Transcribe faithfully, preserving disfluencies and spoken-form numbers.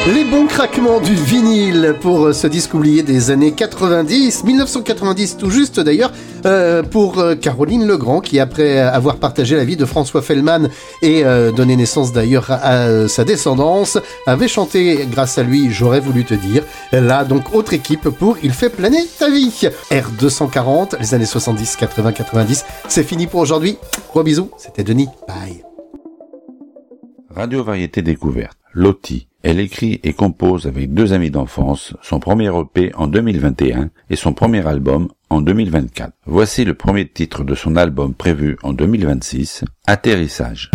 Les bons craquements du vinyle pour ce disque oublié des années quatre-vingt-dix, dix-neuf cent quatre-vingt-dix tout juste d'ailleurs, euh, pour Caroline Legrand qui, après avoir partagé la vie de François Fellman et euh, donné naissance d'ailleurs à, à sa descendance, avait chanté grâce à lui J'aurais voulu te dire. Là donc autre équipe pour Il fait planer ta vie. R deux cent quarante, les années soixante-dix, quatre-vingts, quatre-vingt-dix, c'est fini pour aujourd'hui. Gros bisous, c'était Denis, bye. Radio Variété Découverte, Loti. Elle écrit et compose avec deux amis d'enfance son premier E P en deux mille vingt et un et son premier album en deux mille vingt-quatre. Voici le premier titre de son album prévu en deux mille vingt-six, Atterrissage.